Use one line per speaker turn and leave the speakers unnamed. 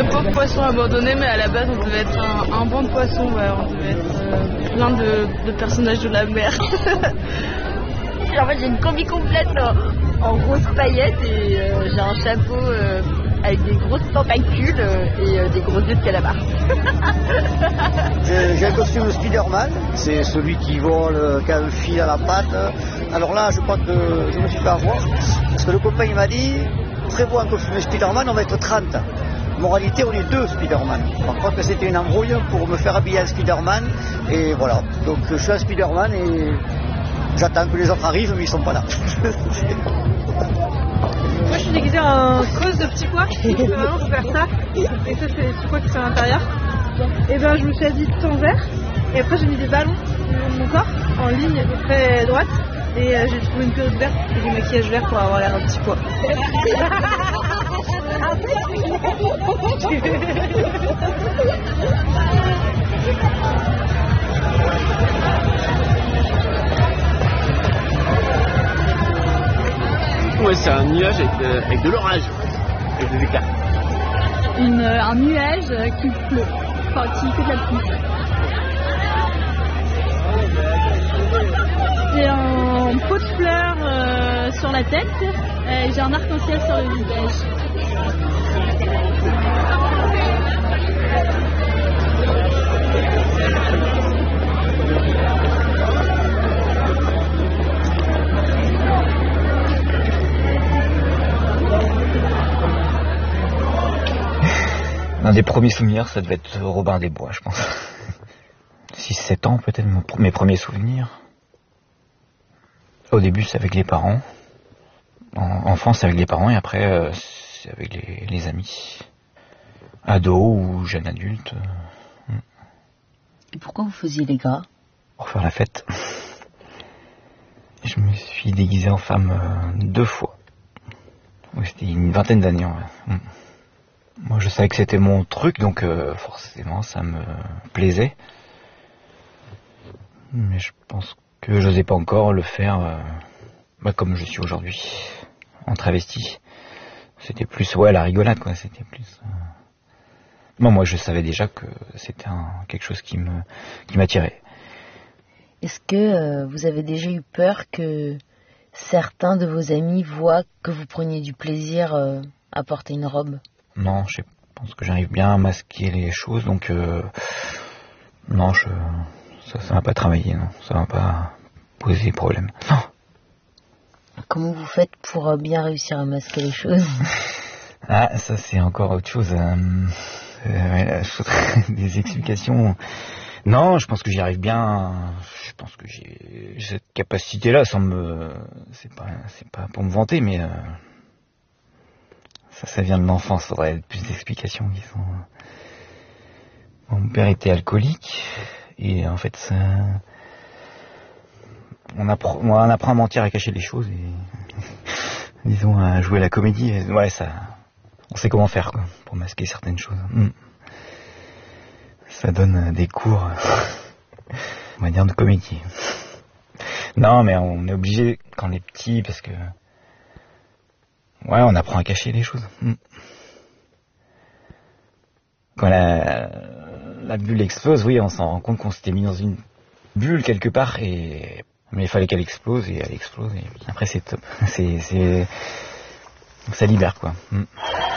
pauvre poisson abandonné, mais à la base on devait être un banc de poissons, ouais, on devait être plein de personnages de la mer.
En fait j'ai une combi complète en grosses paillettes et j'ai un chapeau avec des grosses tentacules et des gros yeux de calamar.
J'ai un costume de Spider-Man, c'est celui qui vole, qui a un fil à la patte. Alors là, je crois que je me suis fait avoir, parce que le copain il m'a dit, prévois un costume de Spider-Man, on va être 30. Moralité, on est 2 Spider-Man. Je crois que c'était une embrouille pour me faire habiller un Spider-Man, et voilà. Donc je suis un Spider-Man et j'attends que les autres arrivent, mais ils sont pas là.
Moi je suis déguisée en cause de petits pois, vraiment je vais faire ça, et ça c'est les petits pois qui sont à l'intérieur. Et ben je me suis habillée tout en vert, et après j'ai mis des ballons le long de mon corps, en ligne à peu près droite, et j'ai trouvé une perruque verte et du maquillage vert pour avoir l'air un petit pois.
Ouais, c'est un nuage avec de l'orage, avec des éclairs.
Un nuage qui pleut, enfin qui fait de la pluie. J'ai un pot de fleurs sur la tête et j'ai un arc-en-ciel sur le visage.
Un des premiers souvenirs, ça devait être Robin des Bois, je pense. 6-7 ans peut-être, mes premiers souvenirs. Au début, c'est avec les parents. Enfant, c'est avec les parents et après, c'est avec les amis. Ado ou jeune adulte.
Et pourquoi vous faisiez les gras?
Pour faire la fête. Je me suis déguisé en femme 2 fois. Oui, c'était une vingtaine d'années. Ouais. Moi, je savais que c'était mon truc, donc forcément, ça me plaisait. Mais je pense que je n'osais pas encore le faire comme je suis aujourd'hui, en travesti. C'était plus, la rigolade, quoi. C'était plus. Bon, moi, je savais déjà que c'était quelque chose qui m'attirait.
Est-ce que vous avez déjà eu peur que certains de vos amis voient que vous preniez du plaisir à porter une robe?
Non, je pense que j'arrive bien à masquer les choses, donc non, ça m'a pas travaillé, non, ça m'a pas posé problème. Non.
Comment vous faites pour bien réussir à masquer les choses?
Ah, ça c'est encore autre chose. Des explications. Non, je pense que j'y arrive bien. Je pense que j'ai cette capacité-là, c'est pas pour me vanter, mais ça vient de l'enfance. Il faudrait plus d'explications qui sont. Mon père était alcoolique et en fait, on apprend à mentir, à cacher les choses et disons à jouer la comédie. Ouais, ça, on sait comment faire quoi, pour masquer certaines choses. Ça donne des cours, on va dire, de comédie. Non, mais on est obligé quand on est petit parce que on apprend à cacher les choses. Quand la bulle explose, oui, on s'en rend compte qu'on s'était mis dans une bulle quelque part mais il fallait qu'elle explose et elle explose et après c'est top. Ça libère quoi.